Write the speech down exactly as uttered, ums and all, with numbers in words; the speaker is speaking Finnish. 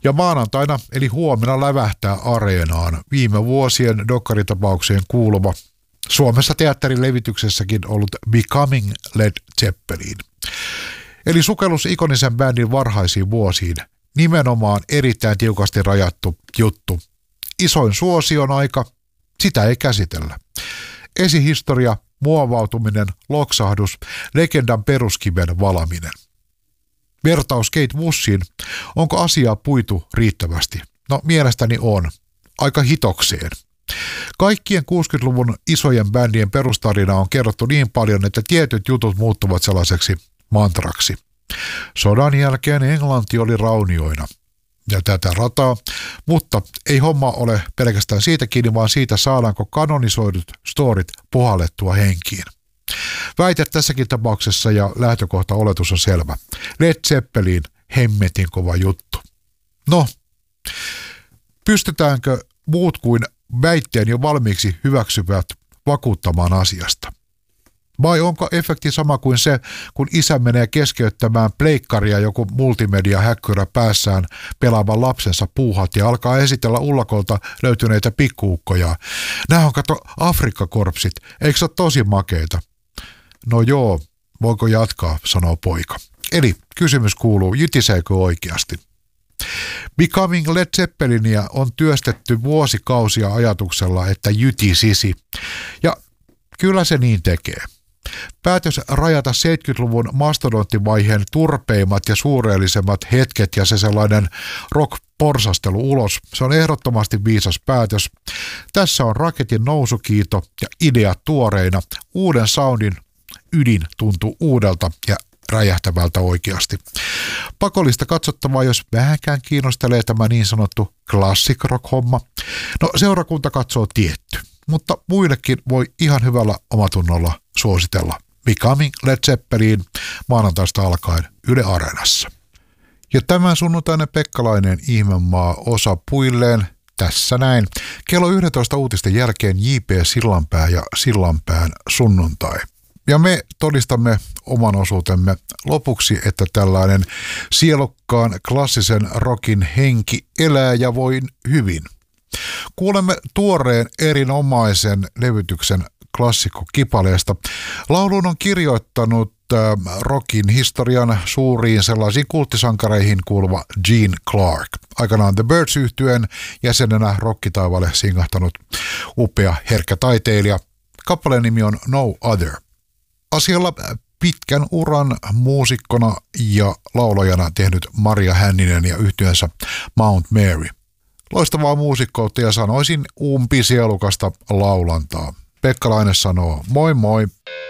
Ja maanantaina eli huomenna lävähtää areenaan viime vuosien dokkaritapaukseen kuuluva, Suomessa teatterin levityksessäkin ollut Becoming Led Zeppelin. Eli sukellus ikonisen bändin varhaisiin vuosiin, nimenomaan erittäin tiukasti rajattu juttu. Isoin suosion aika, sitä ei käsitellä. Esihistoria, muovautuminen, loksahdus, legendan peruskiven valaminen. Vertaus Kate Bushille, onko asiaa puitu riittävästi? No mielestäni on. Aika hitokseen. Kaikkien kuusikymmentäluvun isojen bändien perustarina on kerrottu niin paljon, että tietyt jutut muuttuvat sellaiseksi mantraksi. Sodan jälkeen Englanti oli raunioina ja tätä rataa, mutta ei homma ole pelkästään siitä kiinni, vaan siitä saadaanko kanonisoidut storit puhallettua henkiin. Väite tässäkin tapauksessa ja lähtökohta oletus on selvä. Led Zeppelin hemmetin kova juttu. No, pystytäänkö muut kuin väitteen jo valmiiksi hyväksyvät vakuuttamaan asiasta? Vai onko efekti sama kuin se, kun isä menee keskeyttämään pleikkaria joku multimedia-häkkyrä päässään pelaavan lapsensa puuhat ja alkaa esitellä ullakolta löytyneitä pikkuukkoja. Nämä on kato Afrikkakorpsit, eikö se ole tosi makeita? No joo, voiko jatkaa, sanoo poika. Eli kysymys kuuluu, jytiseekö oikeasti? Becoming Led Zeppelinia on työstetty vuosikausia ajatuksella, että jytisisi. Ja kyllä se niin tekee. Päätös rajata seitsemänkymmentäluvun mastodonttivaiheen turpeimmat ja suureellisemmat hetket ja se sellainen rock-porsastelu ulos, se on ehdottomasti viisas päätös. Tässä on raketin nousukiito ja ideat tuoreina. Uuden soundin ydin tuntuu uudelta ja räjähtävältä oikeasti. Pakollista katsottavaa, jos vähänkään kiinnostelee tämä niin sanottu classic rock-homma. No seurakunta katsoo tietty, mutta muillekin voi ihan hyvällä omatunnolla suositella Becoming Led Zeppelin maanantaista alkaen Yle Areenassa. Ja tämän sunnuntainen Pekkalainen ihmemaa osa puilleen tässä näin. Kello yksitoista uutisten jälkeen J P Sillanpää ja Sillanpään sunnuntai. Ja me todistamme oman osuutemme lopuksi, että tällainen sielukkaan klassisen rockin henki elää ja voi hyvin. Kuulemme tuoreen erinomaisen levytyksen klassikko Kipaleesta. Laulun on kirjoittanut äh, rockin historian suuriin sellaisiin kulttisankareihin kuuluva Gene Clark. Aikanaan The Byrds-yhtyeen jäsenenä rockitaivaalle singahtanut upea herkkä taiteilija. Kappaleen nimi on No Other. Asialla pitkän uran muusikkona ja laulajana tehnyt Maria Hänninen ja yhtyeensä Mount Mary. Loistavaa muusikkoutta ja sanoisin umpisielukasta laulantaa. Pekkalainen sanoo moi moi.